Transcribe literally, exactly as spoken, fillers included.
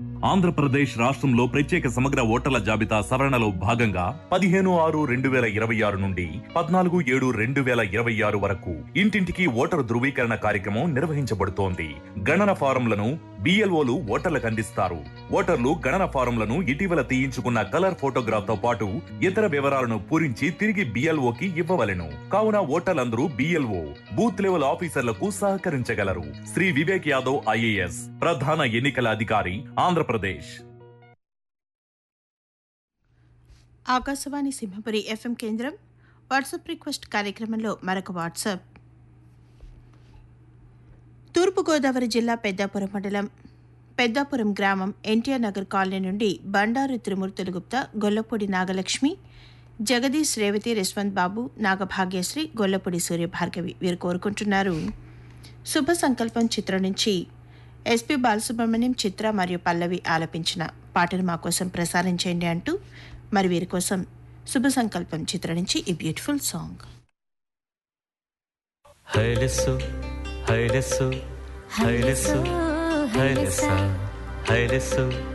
ఆంధ్రప్రదేశ్ రాష్ట్రంలో ప్రత్యేక సమగ్ర ఓటర్ల జాబితా సవరణలో భాగంగా పదిహేను ఆరు రెండు వేల ఇరవై ఆరు నుండి పద్నాలుగు ఏడు రెండు వేల ఇరవై ఆరు వరకు ఇంటింటికి ఓటరు ధృవీకరణ కార్యక్రమం నిర్వహించబడుతోంది. గణన ఫారంలను బిఎల్ఓలు ఓటర్లకు అందిస్తారు. ఓటర్లు గణన ఫారంలను ఇటీవల తీయించుకున్న కలర్ ఫోటోగ్రాఫ్ తో పాటు ఇతర వివరాలను పూరించి తిరిగి బిఎల్ఓకి ఇవ్వవలెను. కావున ఓటర్లందరూ బిఎల్ఓ బూత్ లెవెల్ ఆఫీసర్లకు సహకరించగలరు. శ్రీ వివేక్ యాదవ్ ఐఏఎస్ ప్రధాన ఎన్నికల అధికారి, ఆంధ్రప్రదేశ్. ఆకాశవాణి సింహపురి ఎఫ్ఎం కేంద్రం వాట్సాప్ రిక్వెస్ట్ కార్యక్రమంలో మరొక వాట్సాప్. తూర్పుగోదావరి జిల్లా పెద్దాపురం మండలం పెద్దాపురం గ్రామం ఎన్టీఆర్ నగర్ కాలనీ నుండి బండారు త్రిమూర్తులు గుప్తా, గొల్లపూడి నాగలక్ష్మి, జగదీష్, రేవతి, యశ్వంత్ బాబు, నాగభాగ్యశ్రీ, గొల్లపూడి సూర్యభార్గవి వీరు కోరుకుంటున్నారు. శుభ సంకల్పం చిత్రం నుంచి ఎస్పి బాలసుబ్రహ్మణ్యం, చిత్ర మరియు పల్లవి ఆలపించిన పాటను మా కోసం ప్రసారం చేయండి అంటూ మరి వీరి కోసం శుభ సంకల్పం చిత్రం నుంచి ఈ బ్యూటిఫుల్ సాంగ్. హైలెస్సు హైలెస్సు హైలెస్సు హైలెస్సా హైలెస్సు